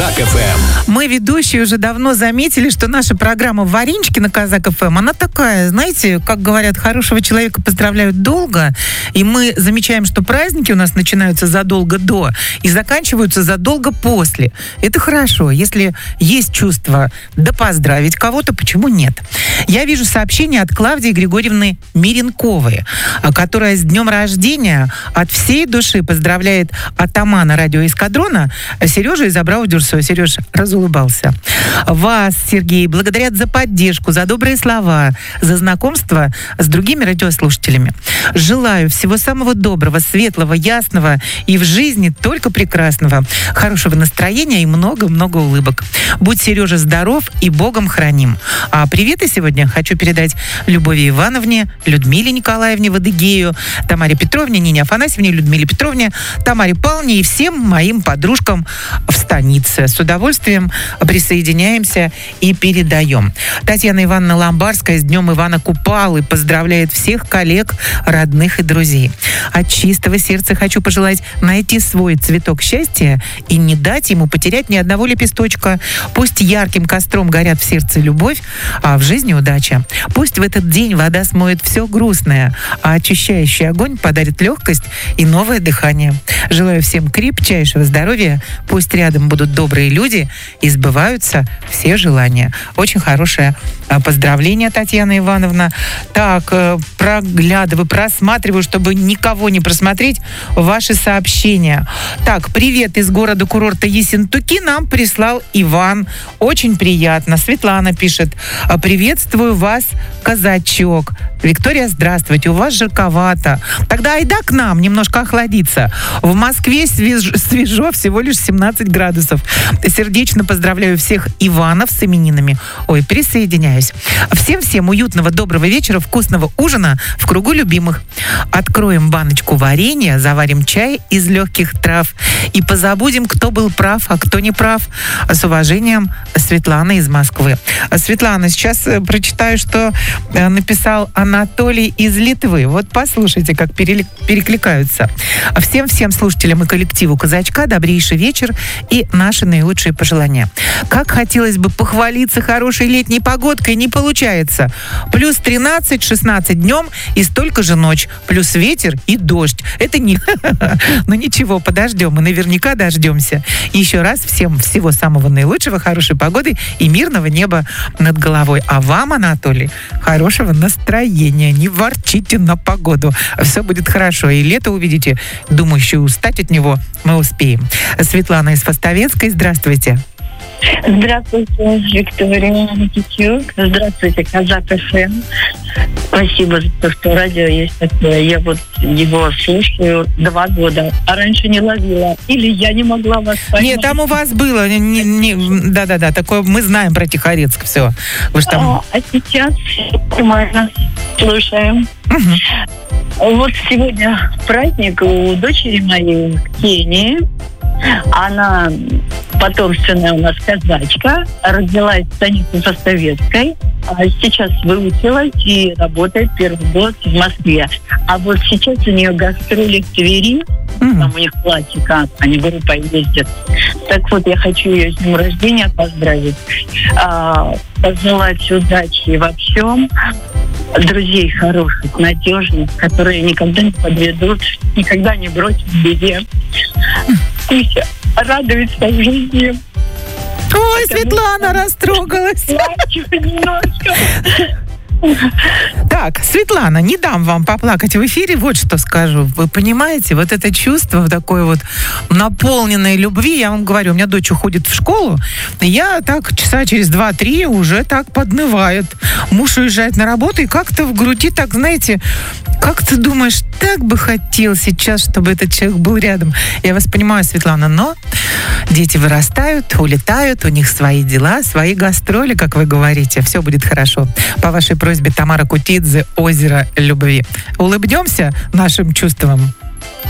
Казак ФМ. Мы, ведущие, уже давно заметили, что наша программа «Варенички» на Казак ФМ, она такая, знаете, как говорят, хорошего человека поздравляют долго, и мы замечаем, что праздники у нас начинаются задолго до и заканчиваются задолго после. Это хорошо. Если есть чувство да поздравить кого-то, почему нет? Я вижу сообщение от Клавдии Григорьевны Миренковой, которая с днем рождения от всей души поздравляет атамана радиоэскадрона Сережу из Абрау-Дюрсо. Сереж разулыбался. Вас, Сергей, благодарят за поддержку, за добрые слова, за знакомство с другими радиослушателями. Желаю всего самого доброго, светлого, ясного и в жизни только прекрасного, хорошего настроения и много-много улыбок. Будь, Сережа, здоров и Богом храним. А приветы сегодня хочу передать Любови Ивановне, Людмиле Николаевне Вадыгею, Тамаре Петровне, Нине Афанасьевне, Людмиле Петровне, Тамаре Павловне и всем моим подружкам в станице. С удовольствием присоединяемся и передаем. Татьяна Ивановна Ламбарская с Днем Ивана Купалы поздравляет всех коллег, родных и друзей. От чистого сердца хочу пожелать найти свой цветок счастья и не дать ему потерять ни одного лепесточка. Пусть ярким костром горят в сердце любовь, а в жизни удача. Пусть в этот день вода смоет все грустное, а очищающий огонь подарит легкость и новое дыхание. Желаю всем крепчайшего здоровья. Пусть рядом будут добрые люди и сбываются все желания. Очень хорошее поздравление, Татьяна Ивановна. Так, проглядываю, просматриваю, чтобы никого не просмотреть ваши сообщения. Так, привет из города-курорта Ессентуки нам прислал Иван. Очень приятно. Светлана пишет: приветствую вас, казачок. Виктория, здравствуйте. У вас жарковато. Тогда айда к нам немножко охладиться. В Москве свежо, всего лишь 17 градусов. Сердечно поздравляю всех Иванов с именинами. Ой, присоединяюсь. Всем уютного, доброго вечера, вкусного ужина в кругу любимых. Откроем баночку варенья, заварим чай из легких трав и позабудем, кто был прав, а кто не прав. С уважением, Светлана из Москвы. Светлана, сейчас прочитаю, что написал Анатолий из Литвы. Вот послушайте, как перекликаются. Всем слушателям и коллективу «Казачка» добрейший вечер и наши наилучшие пожелания. Как хотелось бы похвалиться хорошей летней погодкой, не получается. Плюс 13-16 днем и столько же ночь. Плюс ветер и дождь. Это не... Но ничего, подождем. Мы наверняка дождемся. Еще раз всем всего самого наилучшего, хорошей погоды и мирного неба над головой. А вам, Анатолий, хорошего настроения. Не ворчите на погоду. Все будет хорошо. И лето увидите. Думаю, еще устать от него мы успеем. Светлана из Фастовецкой. Здравствуйте. Здравствуйте, Виктория Никитюк. Здравствуйте, Казак ФМ. Спасибо за то, что радио есть такое. Я вот его слушаю 2 года, а раньше не ловила. Или я не могла вас понять. Нет, там у вас было. Да, такое мы знаем про Тихорецк. Все. Вы ж там... А сейчас нормально слушаем. Угу. Вот сегодня праздник у дочери моей в Кении. Она потомственная у нас казачка, родилась в станице Фастовецкой, а сейчас выучилась и работает первый год в Москве. А вот сейчас у нее гастроли в Твери, там у них классика, они группой ездят. Так вот, я хочу ее с днем рождения поздравить, пожелать удачи во всем, друзей хороших, надежных, которые никогда не подведут, никогда не бросят в беде. Пусть радуется в жизни. Ой, Светлана растрогалась. Немножко. Так, Светлана, не дам вам поплакать в эфире, вот что скажу. Вы понимаете, вот это чувство такой вот наполненной любви, я вам говорю, у меня дочь уходит в школу, и я так часа через 2-3 уже так поднывает. Муж уезжает на работу, и как-то в груди так, знаете, как ты думаешь, так бы хотел сейчас, чтобы этот человек был рядом. Я вас понимаю, Светлана, но дети вырастают, улетают, у них свои дела, свои гастроли, как вы говорите. Все будет хорошо. По вашей просьбе Тамара Кутидзе «Озеро любви». Улыбнемся нашим чувствам.